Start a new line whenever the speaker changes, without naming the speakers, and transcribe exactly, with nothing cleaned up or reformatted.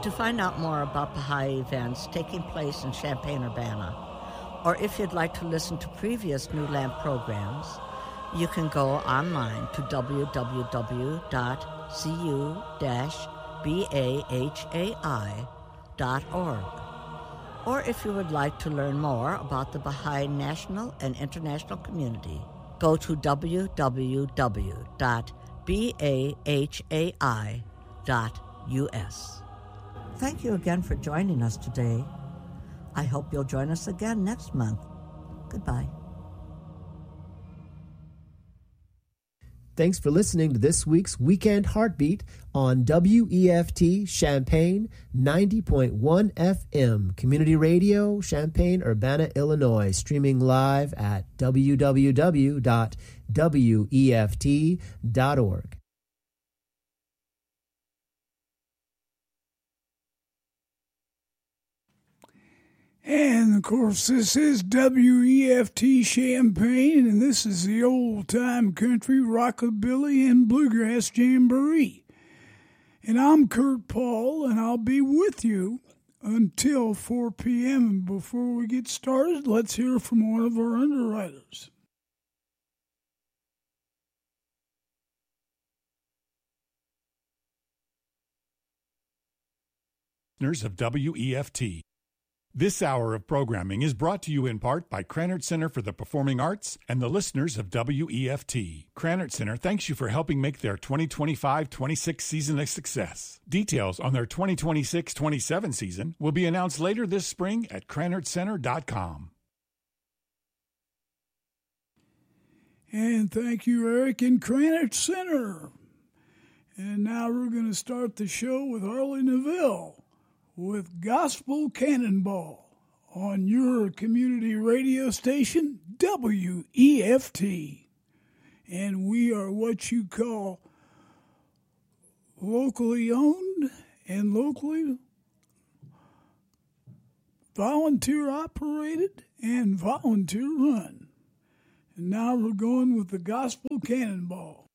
To find out more about Baha'i events taking place in Champaign-Urbana, or if you'd like to listen to previous New Lamp programs, you can go online to w w w dot c u dash bahai dot org. Or if you would like to learn more about the Baha'i national and international community, go to w w w dot bahai dot u s. Thank you again for joining us today. I hope you'll join us again next month. Goodbye.
Thanks for listening to this week's Weekend Heartbeat on W E F T Champaign ninety point one F M, Community Radio, Champaign-Urbana, Illinois, streaming live at w w w dot w e f t dot org.
And, of course, this is W E F T Champaign, and this is the old-time country rockabilly and bluegrass jamboree. And I'm Kurt Paul, and I'll be with you until four p.m. And before we get started, let's hear from one of our underwriters.
Listeners of W E F T. This hour of programming is brought to you in part by Krannert Center for the Performing Arts and the listeners of W E F T. Krannert Center thanks you for helping make their twenty twenty-five twenty-six season a success. Details on their twenty twenty-six twenty-seven season will be announced later this spring at krannert center dot com.
And thank you, Eric, and Krannert Center. And now we're going to start the show with Harley Neville with Gospel Cannonball on your community radio station, W E F T. And we are what you call locally owned and locally volunteer operated and volunteer run. And now we're going with the Gospel Cannonball.